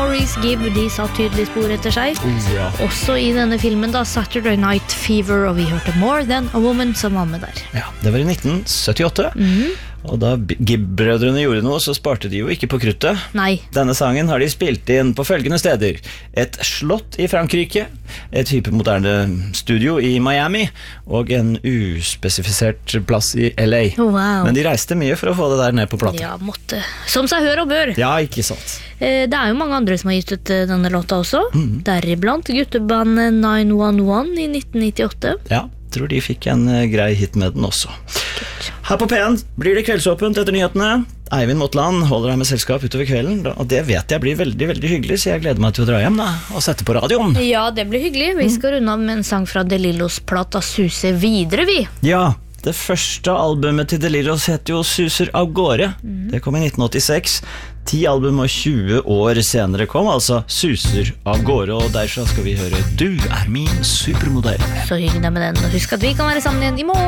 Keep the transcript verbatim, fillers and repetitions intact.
Maurice Gibb, de satt tydelig spor etter seg. Oh, ja. Også i denne filmen da, Saturday Night Fever, og vi hørte More Than a Woman som var med der. Ja, det var i nitten syttiåtte. Mhm. Og da Gibb-brødrene gjorde noe, så sparte de jo ikke på kruttet. Nei. Denne sangen har de spilt inn på følgende steder. Et slott i Frankrike, et hypermoderne studio i Miami, og en uspesifisert plass i L A. Wow. Men de reiste mye for å få det der ned på plata. Ja, måtte. Som seg hør og bør. Ja, ikke sant. Eh, Det er jo mange andre som har gitt ut eh, denne låta også. Mhm. Deriblant guttebandet nine one one i nitten nittiåtte. Ja, tror de fikk en eh, grei hit med den også. Her på P en blir det kveldsåpent etter nyhetene. Eivind Motland holder deg med selskap utover kvelden, og det vet jeg blir veldig, veldig hyggelig, så jeg gleder meg til å dra hjem da, og sette på radioen. Ja, det blir hyggelig. Vi skal runde av med en sang fra DeLillos plata Suse videre, vi. Ja, det første albumet til DeLillos heter jo Suser av gårde. Det kom i nitten åttiseks. ti album og tjue år senere kom altså Suser av gårde, og derfor skal vi høre Du er min supermodell. Så hyggelig med den. Og husk at vi kan være sammen igjen i morgen.